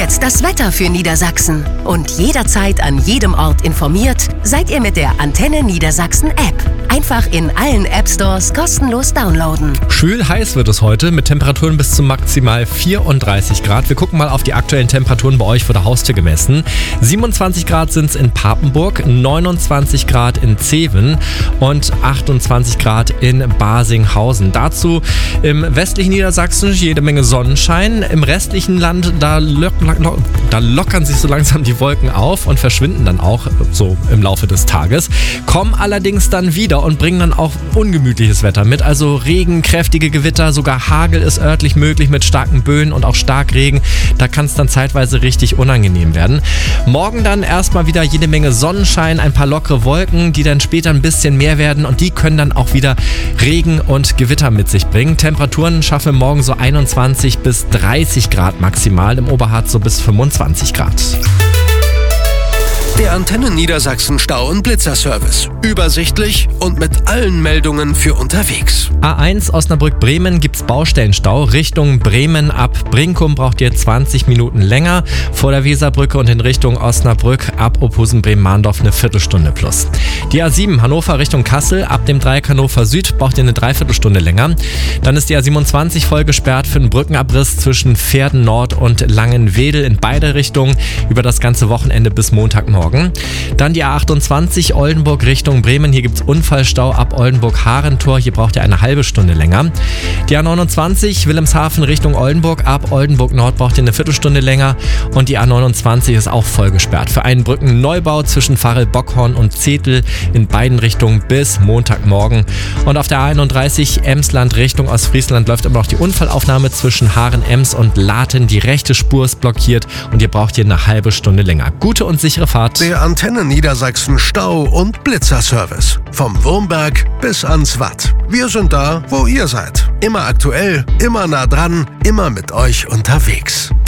jetzt das Wetter für Niedersachsen. Und jederzeit an jedem Ort informiert seid ihr mit der Antenne Niedersachsen App. Einfach in allen App-Stores kostenlos downloaden. Schwül heiß wird es heute mit Temperaturen bis zu maximal 34 Grad. Wir gucken mal auf die aktuellen Temperaturen bei euch vor der Haustür gemessen. 27 Grad sind es in Papenburg, 29 Grad in Zeven und 28 Grad in Barsinghausen. Dazu im westlichen Niedersachsen jede Menge Sonnenschein. Im restlichen Land, da lockern sich so langsam die Wolken auf und verschwinden dann auch so im Laufe des Tages. Kommen allerdings dann wieder und bringen dann auch ungemütliches Wetter mit. Also Regen, kräftige Gewitter, sogar Hagel ist örtlich möglich mit starken Böen und auch Starkregen. Da kann es dann zeitweise richtig unangenehm werden. Morgen dann erstmal wieder jede Menge Sonnenschein, ein paar lockere Wolken, die dann später ein bisschen mehr werden und die können dann auch wieder Regen und Gewitter mit sich bringen. Temperaturen schaffen wir morgen so 21 bis 30 Grad maximal, im Oberharz so bis 25 Grad. Der Antenne Niedersachsen Stau- und Blitzerservice. Übersichtlich und mit allen Meldungen für unterwegs. A1 Osnabrück-Bremen gibt's Baustellenstau. Richtung Bremen ab Brinkum braucht ihr 20 Minuten länger. Vor der Weserbrücke und in Richtung Osnabrück ab Opusen-Bremen-Mahndorf eine Viertelstunde plus. Die A7 Hannover Richtung Kassel ab dem Dreieck Hannover Süd braucht ihr eine Dreiviertelstunde länger. Dann ist die A27 voll gesperrt für einen Brückenabriss zwischen Pferden Nord und Langenwedel in beide Richtungen über das ganze Wochenende bis Montagmorgen. Dann die A28 Oldenburg Richtung Bremen. Hier gibt es Unfallstau ab Oldenburg-Harentor. Hier braucht ihr eine halbe Stunde länger. Die A29 Wilhelmshaven Richtung Oldenburg. Ab Oldenburg Nord braucht ihr eine Viertelstunde länger. Und die A29 ist auch voll gesperrt für einen Brückenneubau zwischen Varel-Bockhorn und Zetel in beiden Richtungen bis Montagmorgen. Und auf der A31 Emsland Richtung Ostfriesland läuft immer noch die Unfallaufnahme zwischen Haaren-Ems und Laten. Die rechte Spur ist blockiert und ihr braucht hier eine halbe Stunde länger. Gute und sichere Fahrt. Der Antenne Niedersachsen Stau- und Blitzerservice. Vom Wurmberg bis ans Watt. Wir sind da, wo ihr seid. Immer aktuell, immer nah dran, immer mit euch unterwegs.